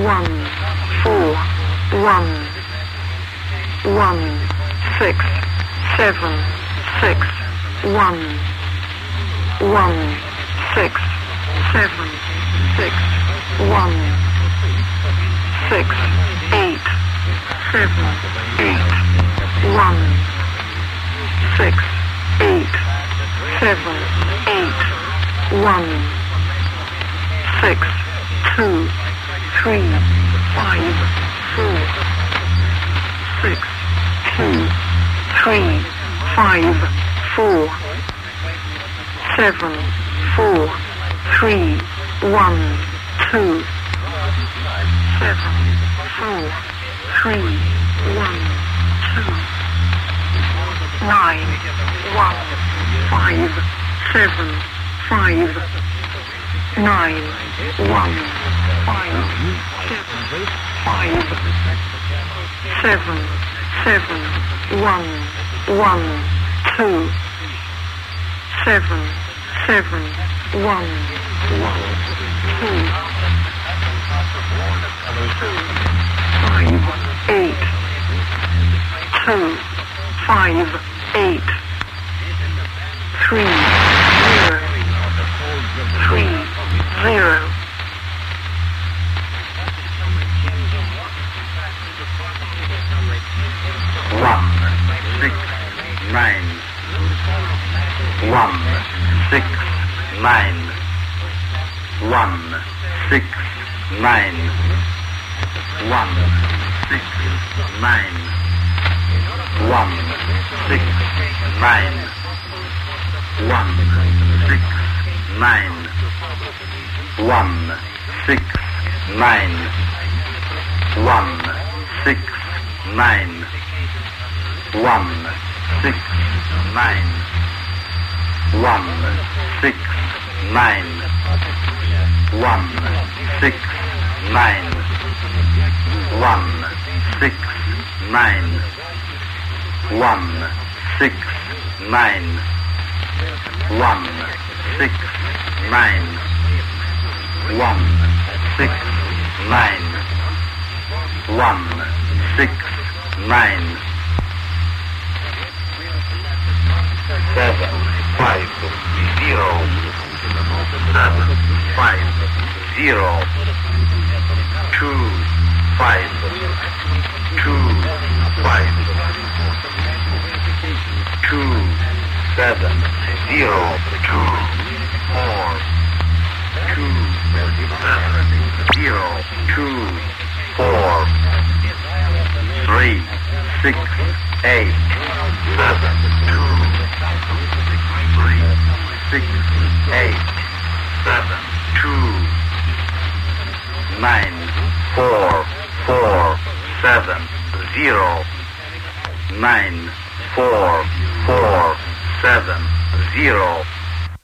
1 4 1 1 6 7 6 1 1 6 7 6 1 6 8 7 8 1 6 8 7 8 1 6 2 3 5 4 6 2 3 5 4 7 4 3 1 2 7 4 3 1 2 9 1 5 7 5 9 1 5 7 5 7 1 1 2 7 7 1 1 2 5 8 2 5 8 3 0 3 0 1 6 9 1 6 9 1 6 9 1 6 9 1 6 9 1 6 9 1 6 9 1 6 9 1 6 9 1 6 9 1 6 9 1 6 9 1 6 9 1 6 9 1 6 9 1 6 9 7 5 0 7 5 0 2 5 2 5 2 7 0 2 4 2 7 0 2 4 3 6 8 7 2 3 6 8 7 2 9 4 4 7 0 9 4 4 7 0